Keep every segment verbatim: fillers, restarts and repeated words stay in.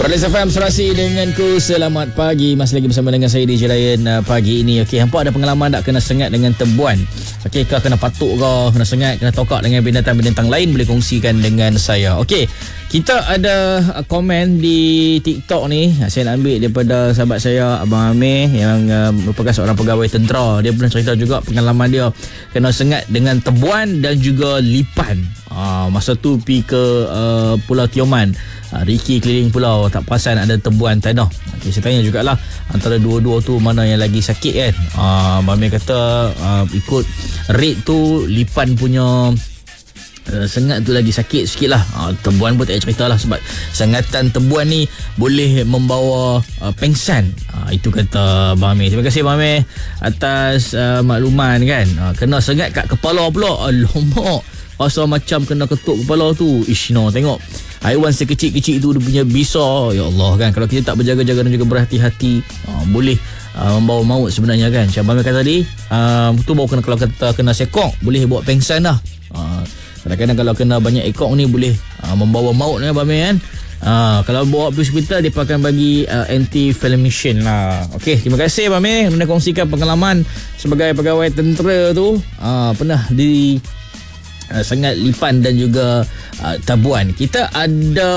Rolis F M serasi denganku. Selamat pagi. Masih lagi bersama dengan saya D J Ryan uh, pagi ini. Okey, hampa ada pengalaman tak kena sengat dengan tebuan? Okey, kah kena patuk ke, kena sengat, kena tokak dengan binatang-binatang lain? Boleh kongsikan dengan saya. Okey, kita ada uh, komen di TikTok ni. Saya nak ambil daripada sahabat saya Abang Amir yang uh, merupakan seorang pegawai tentera. Dia pernah cerita juga pengalaman dia kena sengat dengan tebuan dan juga lipan. Uh, masa tu pergi ke uh, Pulau Tioman. Uh, Ricky keliling pulau, tak perasan ada tebuan tanah. Okay, saya tanya jugalah antara dua-dua tu mana yang lagi sakit kan. uh, Mami kata uh, ikut rate tu lipan punya uh, sengat tu lagi sakit sikit lah. uh, Tebuan pun tak payah cerita lah, sebab sengatan tebuan ni boleh membawa uh, pengsan. uh, Itu kata Mami. Terima kasih Mami atas uh, makluman kan. uh, Kena sengat kat kepala pula. Alamak, rasa macam kena ketuk kepala tu. Ish, no, tengok haiwan sekecil-kecil itu dia punya bisa. Ya Allah kan, kalau kita tak berjaga-jaga dan juga berhati-hati, uh, boleh uh, membawa maut sebenarnya kan. Macam Abang kata tadi, uh, tu baru kena, kalau kita kena sekok boleh buat pengsan dah. uh, Kadang-kadang kalau kena banyak ekor ni boleh uh, membawa maut ni Abang kan. Uh, kalau bawa pergi hospital, dia akan bagi uh, anti-inflammation lah. Okey, terima kasih Abang Amir kerana kongsikan pengalaman sebagai pegawai tentera tu. uh, Pernah di Uh, sengat lipan dan juga uh, tabuan. Kita ada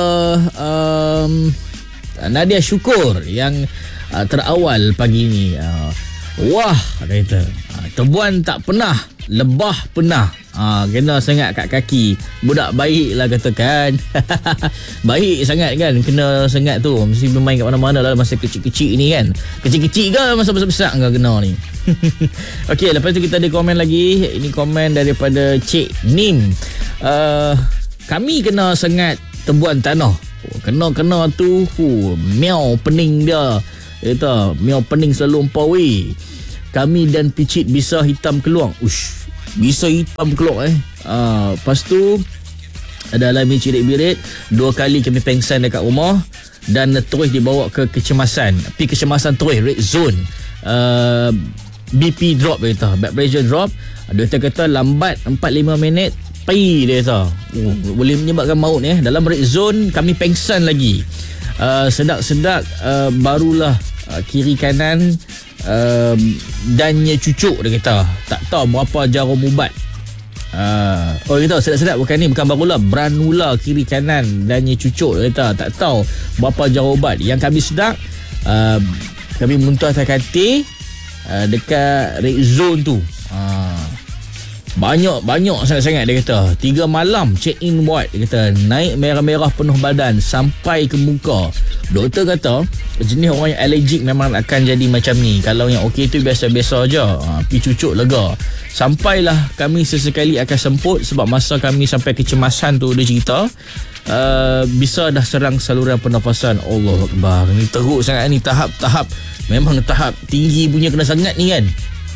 um, Nadia Syukur yang uh, terawal pagi ni. uh, Wah, kata uh, tebuan tak pernah, lebah pernah. uh, Kena sengat kat kaki. Budak baik lah katakan. Baik sangat kan kena sengat tu. Mesti bermain kat mana-mana lah masa kecil-kecil ni kan. Kecil-kecil ke masa besar-besar ke kena ni. Okey, lepas tu kita ada komen lagi. Ini komen daripada Cik Nim. uh, Kami kena sengat tebuan tanah. oh, Kena-kena tu uh, miau pening dia. Dia kata miau pening selalu empawi. Kami dan picit bisa hitam keluar. Ush, bisa hitam keluar eh. uh, Lepas tu ada alami cirit birit. Dua kali kami pengsan dekat rumah dan terus dibawa ke kecemasan. Pergi kecemasan terus, red zone. uh, B P drop, dia kata, blood pressure drop. Doktor kata lambat empat lima minit pi, dia kata. Oh, boleh menyebabkan maut eh. Dalam red zone kami pengsan lagi. uh, Sedak-sedak uh, barulah uh, kiri kanan uh, dannya cucuk, dia kata. Tak tahu berapa jarum ubat. uh, Oh, dia kata sedap-sedap bukan ni, bukan barulah, branula kiri kanan dannya cucuk, dia kata. Tak tahu berapa jarum ubat. Yang kami sedak, uh, kami muntah atas katil Uh, dekat red zone tu. uh, Banyak-banyak sangat-sangat, dia kata. Tiga malam check in ward, dia kata. Naik merah-merah penuh badan sampai ke muka. Doktor kata jenis orang yang allergic memang akan jadi macam ni. Kalau yang okey tu biasa-biasa je. uh, Pi cucuk lega. Sampailah kami sesekali akan semput sebab masa kami sampai kecemasan tu, dia cerita uh, bisa dah serang saluran pernafasan. Allah Akbar, ni teruk sangat ni. Tahap-tahap, memang tahap tinggi punya kena sangat ni kan.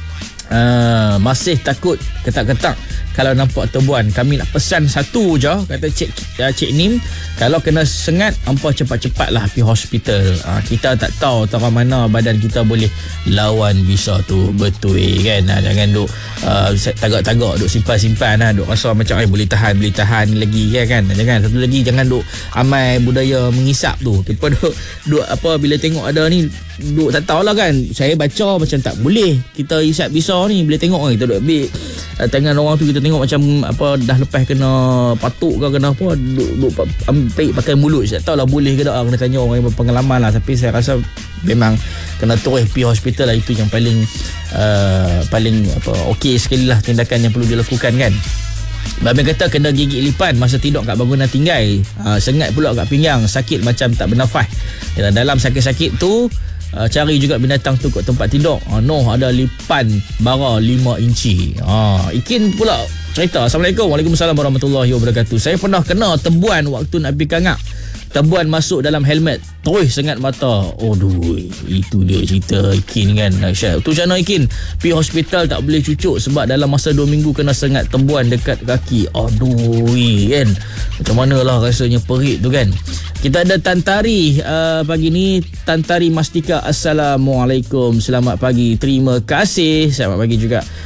Uh, masih takut ketak-ketak kalau nampak tebuan. Kami nak pesan satu je, kata Cik, uh, Cik Nim, kalau kena sengat hampa cepat-cepatlah pergi hospital. uh, Kita tak tahu tahu mana badan kita boleh lawan bisa tu. Betul kan. uh, Jangan duk uh, tagak-tagak, duk simpan-simpan, uh, duk rasa macam eh boleh tahan, boleh tahan lagi kan. Jangan. Satu lagi, jangan duk amai budaya mengisap tu. Kita duk, duk apa, bila tengok ada ni duk tak tahulah kan. Saya baca macam tak boleh kita isap bisa ni. Bila tengok kan, kita duk ambil uh, tangan orang tu, kita tengok macam apa dah lepas kena patuk ke kena apa, duk, duk ambil pakai mulut. Saya tak tahulah boleh ke tak, kena tanya orang yang berpengalaman lah. Tapi saya rasa memang kena terus pergi hospital lah. Itu yang paling uh, paling apa okey sekali lah tindakan yang perlu dilakukan kan. Babi kata kena gigit lipan masa tidur kat bangunan tinggai. uh, Sengat pula kat pinggang, sakit macam tak bernafas. Dalam sakit-sakit tu, Uh, cari juga binatang tu kat tempat tidur. uh, Noh ada lipan bara lima inci. uh, Ikin pula cerita. Assalamualaikum. Waalaikumsalam warahmatullahi wabarakatuh. Saya pernah kena tebuan waktu nak pergi kangak. Tebuan masuk dalam helmet, terus sengat mata. Aduh, itu dia cerita Ikin kan. Dahsyat. Tu macam mana Ikin? Pergi hospital tak boleh cucuk sebab dalam masa dua minggu kena sengat tebuan dekat kaki. Aduh kan. Macam mana lah rasanya, perit tu kan. Kita ada Tantari uh, pagi ni. Tantari Mastika, Assalamualaikum, selamat pagi. Terima kasih. Selamat pagi juga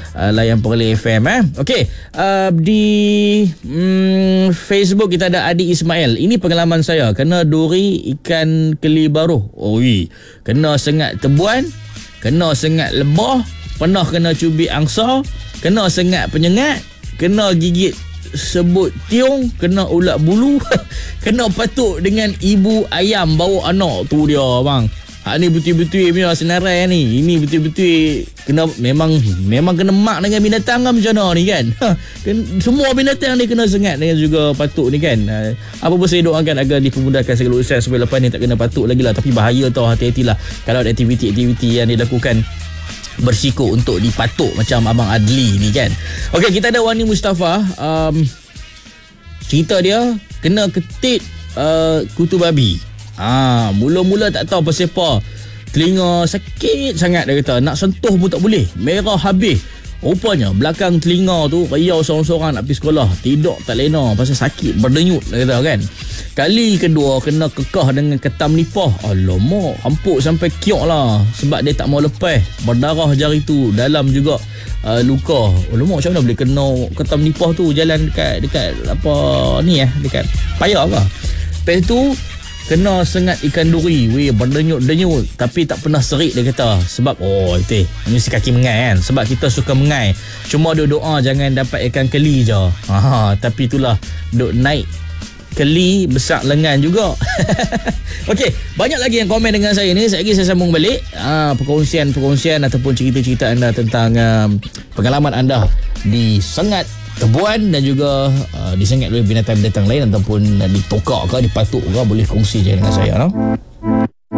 uh, layan Perlis F M eh. Okey, uh, di um, Facebook kita ada Adi Ismail. Ini pengalaman saya, kena duri ikan keli baruh. Oi, kena sengat tebuan, kena sengat lebah, pernah kena cubit angsa, kena sengat penyengat, kena gigit sebut tiung, kena ulat bulu, kena patuk dengan ibu ayam bawa anak. Tu dia bang. Ha ni betul-betul punya senarai ni. Ini betul-betul kena memang memang kena mak dengan binatang kan macam mana ni kan. Ha, kan semua binatang ni kena sengat dengan juga patuk ni kan. Ha, apa pun saya doakan agar dipermudahkan segala urusan supaya lepas ni tak kena patuk lagi lah. Tapi bahaya tau, hati-hatilah kalau ada aktiviti-aktiviti yang dilakukan bersiko untuk dipatuk macam Abang Adli ni kan. Okey, kita ada Wani Mustafa. Um, cerita dia kena ketit uh, kutu babi. Ah, mula-mula tak tahu pasal apa. Telinga sakit sangat dia kata. Nak sentuh pun tak boleh. Merah habis. Rupanya belakang telinga tu riau seorang-seorang nak pergi sekolah. Tidur tak lena pasal sakit berdenyut dia kata kan. Kali kedua kena kekah dengan ketam nipah. Alamak, hampuk sampai kiok lah. Sebab dia tak mau lepas. Berdarah jari tu. Dalam juga uh, luka. Alamak, macam mana boleh kena ketam nipah tu jalan dekat dekat apa ni eh, dekat payah ke. Lepas tu kena sengat ikan duri. Weh, berdenyut-denyut. Tapi tak pernah serik dia kata. Sebab, oh itu mesti kaki mengai kan. Sebab kita suka mengai. Cuma dia doa jangan dapat ikan keli je. Ha, tapi itulah duk naik keli besar lengan juga. Okey, banyak lagi yang komen dengan saya ni. Sekejap lagi saya sambung balik. Ha, perkongsian-perkongsian ataupun cerita-cerita anda tentang um, pengalaman anda disengat tebuan dan juga uh, disengat oleh binatang-binatang lain ataupun uh, ditokak ke, dipatuk ke, boleh kongsi je dengan saya no?